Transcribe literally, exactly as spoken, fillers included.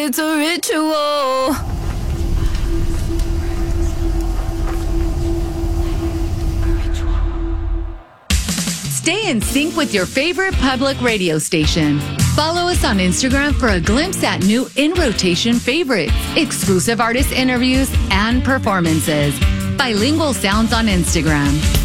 it's a ritual. Stay in sync with your favorite public radio station. Follow us on Instagram for a glimpse at new in rotation favorites, exclusive artist interviews, and performances. Bilingual Sounds on Instagram.